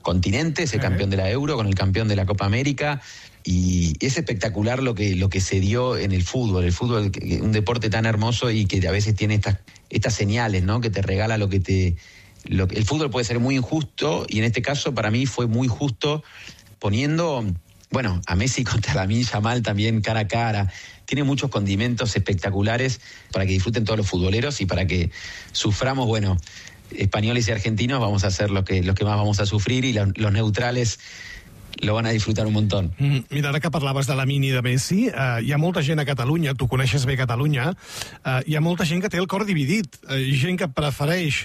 continentes, el campeón de la Euro con el campeón de la Copa América. Y es espectacular lo que se dio en el fútbol. El fútbol, un deporte tan hermoso y que a veces tiene estas señales, ¿no? Que te regala el fútbol puede ser muy injusto, y en este caso para mí fue muy justo poniendo, bueno, a Messi contra Lamine Yamal también cara a cara. Tiene muchos condimentos espectaculares para que disfruten todos los futboleros y para que suframos, bueno, españoles y argentinos vamos a ser los que más vamos a sufrir, y los neutrales lo van a disfrutar un montón. Mira, ara que parlaves de Lamine i de Messi, hi ha molta gent a Catalunya, tu coneixes bé Catalunya, hi ha molta gent que té el cor dividit, gent que prefereix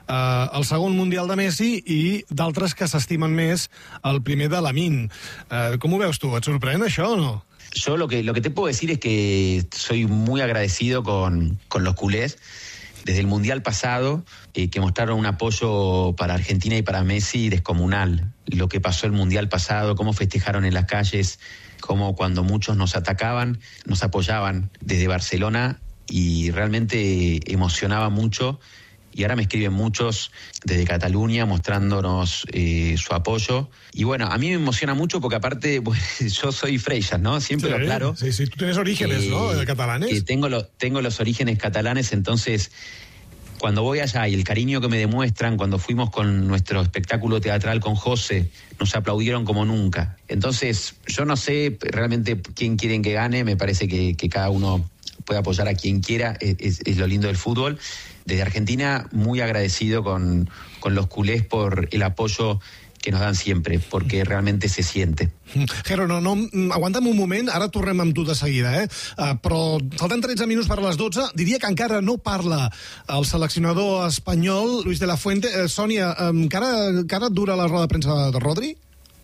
el segon Mundial de Messi i d'altres que s'estimen més el primer de Lamine. Com ho veus tu? Et sorprèn això o no? Yo lo que te puedo decir es que soy muy agradecido con los culés. Desde el Mundial pasado, que mostraron un apoyo para Argentina y para Messi descomunal. Lo que pasó el Mundial pasado, cómo festejaron en las calles, cómo cuando muchos nos atacaban, nos apoyaban desde Barcelona, y realmente emocionaba mucho. Y ahora me escriben muchos desde Cataluña mostrándonos su apoyo. Y bueno, a mí me emociona mucho porque aparte pues, yo soy Freixas, ¿no? Siempre lo aclaro. Sí, tú tienes orígenes, ¿no? Catalanes. Que tengo los orígenes catalanes, entonces cuando voy allá y el cariño que me demuestran, cuando fuimos con nuestro espectáculo teatral con José, nos aplaudieron como nunca. Entonces yo no sé realmente quién quieren que gane, me parece que cada uno puede apoyar a quien quiera, es lo lindo del fútbol. Desde Argentina, muy agradecido con los culés por el apoyo que nos dan siempre, porque realmente se siente. Jero, no, aguanta'm un moment, ara tornem amb tu de seguida, però falten 13 minuts per a les 12, diria que encara no parla el seleccionador espanyol, Luis de la Fuente. Sònia, encara dura la roda de premsa de Rodri?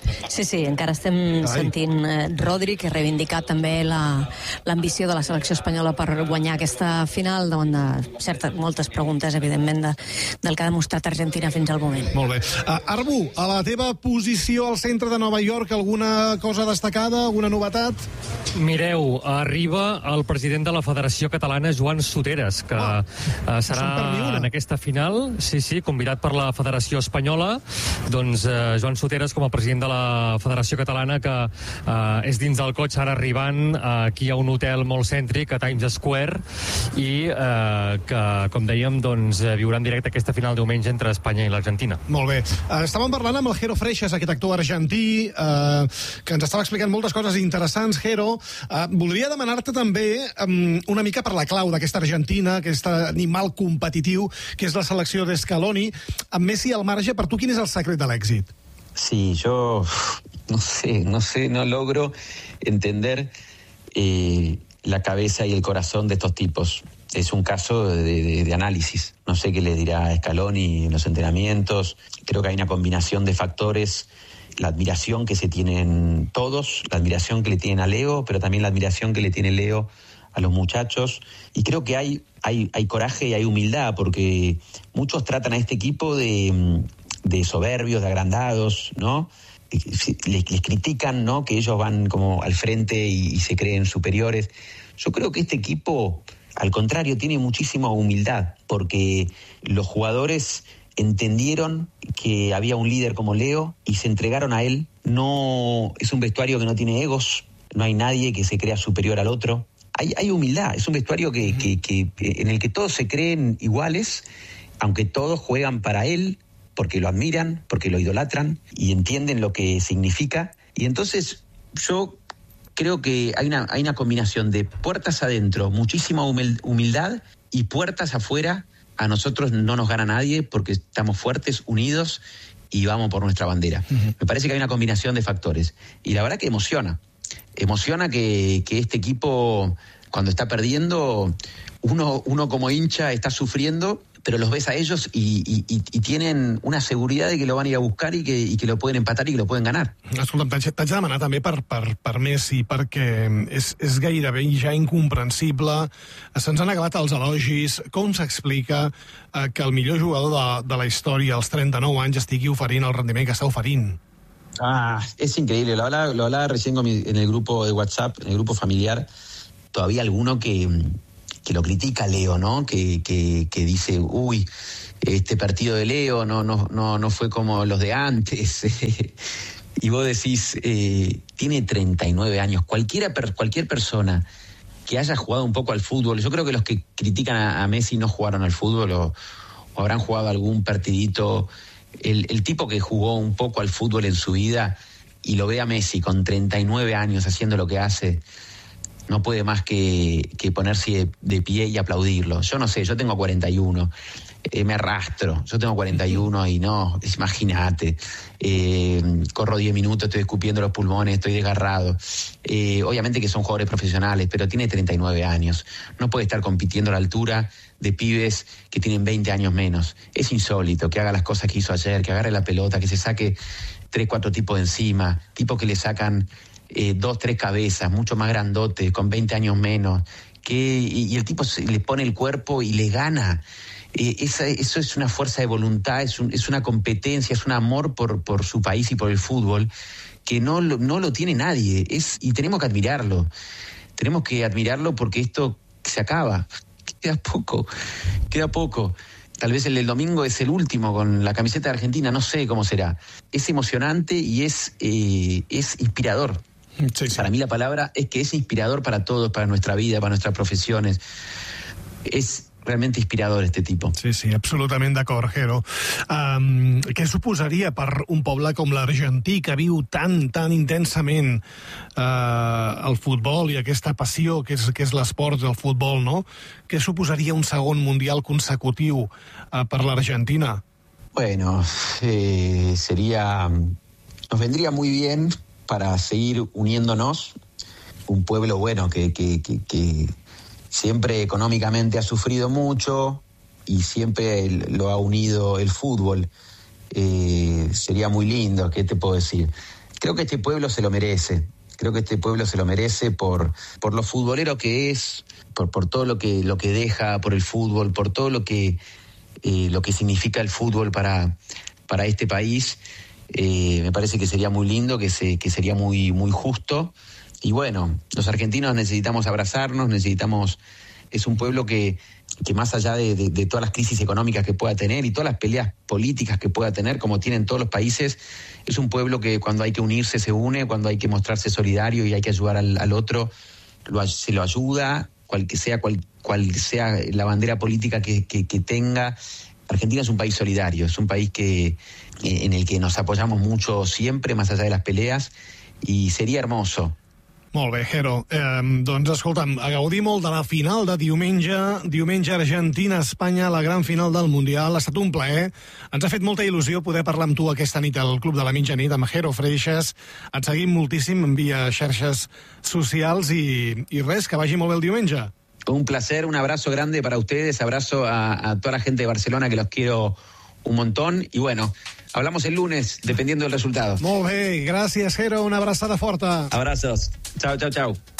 Sí, encara estem sentint Rodri, que ha reivindicat també l'ambició de la selecció espanyola per guanyar aquesta final, davant de moltes preguntes, evidentment, del que ha demostrat Argentina fins al moment. Molt bé. Arbu, a la teva posició al centre de Nova York, alguna cosa destacada, alguna novetat? Mireu, arriba el president de la Federació Catalana, Joan Soteres, que serà en aquesta final, sí, convidat per la Federació Espanyola. Doncs Joan Soteres, com a president de la Federació Catalana, que és dins del cotxe ara arribant aquí a un hotel molt cèntric a Times Square, i que, com dèiem, doncs, viurà en directe aquesta final diumenge entre Espanya i l'Argentina. Molt bé. Estàvem parlant amb el Jero Freixas, aquest actor argentí, que ens estava explicant moltes coses interessants. Jero, voldria demanar-te també una mica per la clau d'aquesta Argentina, aquest animal competitiu que és la selecció d'Scaloni. Amb Messi al marge, per tu quin és el secret de l'èxit? Sí, yo no sé, no logro entender la cabeza y el corazón de estos tipos. Es un caso de análisis. No sé qué le dirá Scaloni en los entrenamientos. Creo que hay una combinación de factores. La admiración que se tienen todos, la admiración que le tienen a Leo, pero también la admiración que le tiene Leo a los muchachos. Y creo que hay coraje y hay humildad, porque muchos tratan a este equipo de soberbios, de agrandados, ¿no? Les critican, ¿no? Que ellos van como al frente y se creen superiores. Yo creo que este equipo, al contrario, tiene muchísima humildad, porque los jugadores entendieron que había un líder como Leo y se entregaron a él. No es un vestuario que no tiene egos, no hay nadie que se crea superior al otro. Hay humildad, es un vestuario que en el que todos se creen iguales, aunque todos juegan para él, porque lo admiran, porque lo idolatran y entienden lo que significa. Y entonces yo creo que hay una combinación de puertas adentro, muchísima humildad, y puertas afuera. A nosotros no nos gana nadie porque estamos fuertes, unidos y vamos por nuestra bandera. Me parece que hay una combinación de factores. Y la verdad que emociona que este equipo, cuando está perdiendo, uno como hincha está sufriendo, pero los ves a ellos y tienen una seguridad de que lo van a ir a buscar y que lo pueden empatar y que lo pueden ganar. Escolta'm, t'haig de demanar també per Messi, perquè és gairebé ja incomprensible. Se'ns han acabat els elogis. Com s'explica que el millor jugador de la història, als 39 anys, estigui oferint el rendiment que està oferint? Es increíble. Lo hablaba recién en el grupo de WhatsApp, en el grupo familiar. Todavía alguno que lo critica, Leo, ¿no? Que dice, este partido de Leo no fue como los de antes. Y vos decís, tiene 39 años. Cualquier persona que haya jugado un poco al fútbol, yo creo que los que critican a Messi no jugaron al fútbol o habrán jugado algún partidito. El tipo que jugó un poco al fútbol en su vida y lo ve a Messi con 39 años haciendo lo que hace, no puede más que ponerse de pie y aplaudirlo. Yo no sé, yo tengo 41, me arrastro, yo tengo 41 y no, imagínate, corro 10 minutos, estoy escupiendo los pulmones, estoy desgarrado. Obviamente que son jugadores profesionales, pero tiene 39 años, no puede estar compitiendo a la altura de pibes que tienen 20 años menos. Es insólito que haga las cosas que hizo ayer, que agarre la pelota, que se saque 3-4 tipos de encima, tipos que le sacan 2-3 cabezas, mucho más grandotes, con 20 años menos, y el tipo le pone el cuerpo y le gana. Eso es una fuerza de voluntad, es una competencia, es un amor por su país y por el fútbol que no lo tiene nadie, y tenemos que admirarlo. Tenemos que admirarlo porque esto se acaba. Queda poco. Tal vez el del domingo es el último con la camiseta de Argentina, no sé cómo será. Es emocionante y es inspirador. Sí. Para mí la palabra es que es inspirador para todos, para nuestra vida, para nuestras profesiones. És realment inspirador, este tipo. Sí, absolutament d'acord, Jero. Què suposaria per un poble com l'Argentí, que viu tan intensament el futbol i aquesta passió que és l'esport del futbol, no? Què suposaria un segon mundial consecutiu per l'Argentina? Bueno, nos vendría muy bien para seguir uniéndonos. Un pueblo, bueno, que siempre económicamente ha sufrido mucho y siempre lo ha unido el fútbol. Sería muy lindo, ¿qué te puedo decir? Creo que este pueblo se lo merece. Creo que este pueblo se lo merece por lo futbolero que es, por todo lo que deja por el fútbol, por todo lo que significa el fútbol para este país. Me parece que sería muy lindo, que sería muy, muy justo. Y bueno, los argentinos necesitamos abrazarnos, es un pueblo que más allá de todas las crisis económicas que pueda tener y todas las peleas políticas que pueda tener, como tienen todos los países, es un pueblo que cuando hay que unirse se une, cuando hay que mostrarse solidario y hay que ayudar al otro, se lo ayuda, cual sea la bandera política que tenga. Argentina es un país solidario, es un país en el que nos apoyamos mucho siempre, más allá de las peleas, y sería hermoso. Molt bé, Jero. Doncs escolta'm, a gaudir molt de la final de diumenge Argentina-Espanya, la gran final del Mundial. Ha estat un plaer. Ens ha fet molta il·lusió poder parlar amb tu aquesta nit al Club de la Mitjanit, amb Jero Freixas. Et seguim moltíssim via xarxes socials i res, que vagi molt bé el diumenge. Un placer, un abrazo grande para ustedes, abrazo a toda la gente de Barcelona, que los quiero un montón, y bueno, hablamos el lunes, dependiendo del resultado. Molt bé, gràcies, Jero, una abraçada forta. Abrazos, chao.